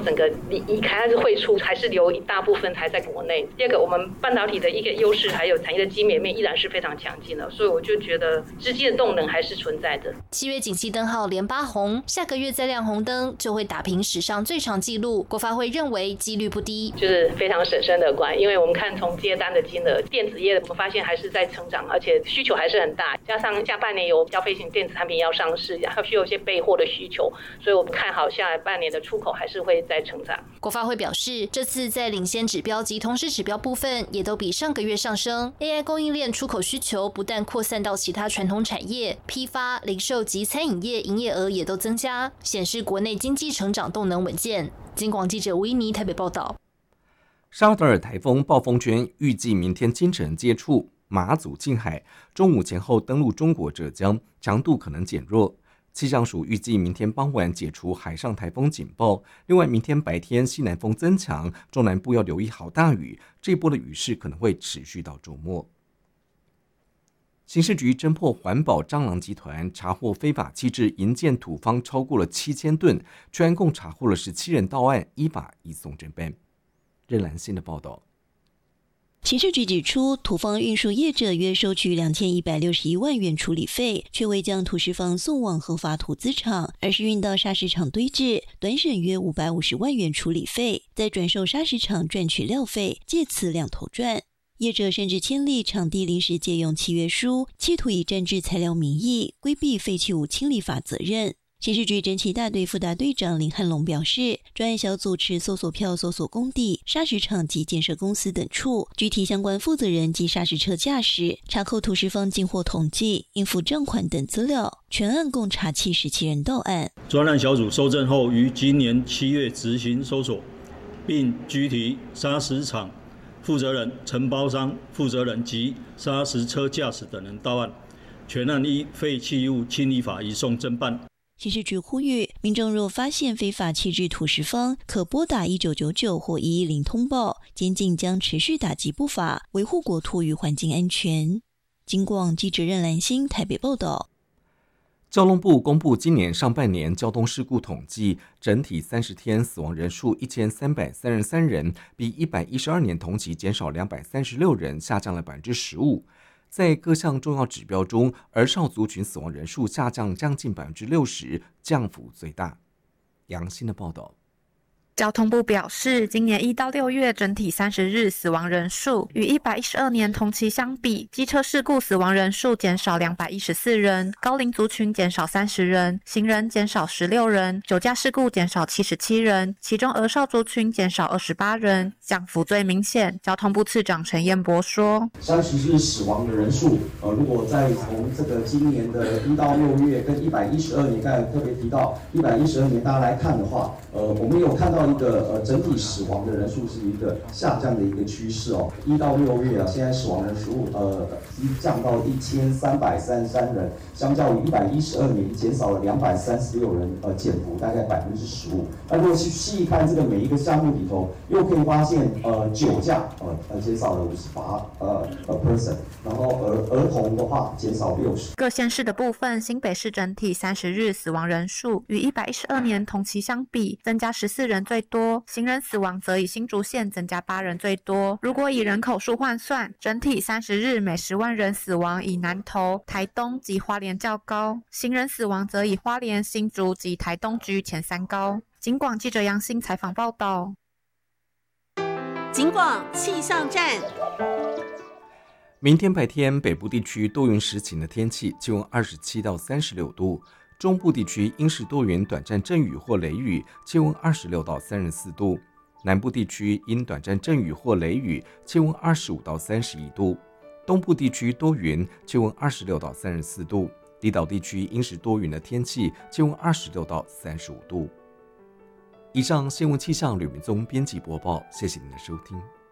整个移开还是汇出，还是留一大部分还在国内。第二个，我们半导体的一个优势还有产业的基本面依然是非常强劲的，所以我就觉得资金的动能还是存在的。 7月景气灯号连8红，下个月再亮红灯就会打平史上最长纪录。国发会认为几率不低， 就是非常审慎乐观，因为我们看从接单的金额，电子业我们发现还是在成长，而且需求还是很大，加上下半年有消费型电子产品要上市，还需要一些备货的需求，所以我们看好下半年的出口还是会在成长。 国发会表示，这次在领先指标及同时指标部分也都比上个月上升。AI 供应链出口需求不但扩散到其他传统产业，批发、零售及餐饮业营业额也都增加，显示国内经济成长动能稳健。金广记者维尼台北报道。 沙德尔台风暴风圈预计明天清晨接触马祖近海，中午前后登陆中国浙江，强度可能减弱。气象署预计明天傍晚解除海上台风警报。另外，明天白天西南风增强，中南部要留意好大雨，这一波的雨势可能会持续到周末。刑事局侦破环保蟑螂集团，查获非法弃置营建土方超过了7000吨，全案共查获了17人到案，依法移送侦办。任兰心的报道。 刑事局指出，土方运输业者约收取2161万元处理费，却未将土石方送往合法土资厂，而是运到砂石场堆置，短省约550万元处理费，再转售砂石场赚取料费，借此两头赚。业者甚至签立场地临时借用契约书，企图以占制材料名义规避废弃物清理法责任。刑事局侦缉大队副大队长林汉龙表示，专案小组持搜索票搜索工地、砂石场及建设公司等处，具体相关负责人及砂石车驾驶，查扣土石方进货统计、应付账款等资料。全案共查77人到案。 专案小组搜证后，于今年7月执行搜索，并拘提砂石场负责人、承包商负责人及砂石车驾驶等人到案。全案依废弃物清理法移送侦办。 刑事局呼吁民众若发现非法弃置土石方，可拨打1999或110通报，监警将持续打击不法，维护国土与环境安全。金广记者任兰心台北报道。 交通部公布今年上半年交通事故统计，整体30天死亡人数1333人，比112年同期减少236人，下降了15%。在各项重要指标中，儿少族群死亡人数下降将近60%，降幅最大。杨欣的报道。 交通部表示，今年1到6月整体30日死亡人数与112年同期相比，机车事故死亡人数减少214人，高龄族群减少30人，行人减少16人，酒驾事故减少77人，其中儿少族群减少28人，降幅最明显。交通部次长陈彦博说 ，30日死亡的人数，如果再从这个今年的1到6月跟112年，刚才特别提到112年大家来看的话，我们有看到一个整体死亡的人数是一个下降的一个趋势哦。1到6月啊，现在死亡人数降到1333人，相较于112年减少了236人，减幅大概15%。那如果去细看这个每一个项目里头，又可以发现酒驾减少了58%，然后儿童的话减少60%。 各县市的部分，新北市整体30日死亡人数与112年同期相比，增加14人最多，行人死亡则以新竹县增加8人最多。如果以人口数换算，整体30日每10万人死亡以南投、台东及花莲较高，行人死亡则以花莲、新竹及台东居前3高。警广记者杨欣采访报道。 警广气象站。 明天白天北部地区多云时晴的天气，气温27到36度。中部地区阴时多云，短暂阵雨或雷雨，气温26到34度；南部地区因短暂阵雨或雷雨，气温25到31度；东部地区多云，气温26到34度；离岛地区阴时多云的天气，气温26到35度。以上新闻气象吕明宗编辑播报，谢谢您的收听。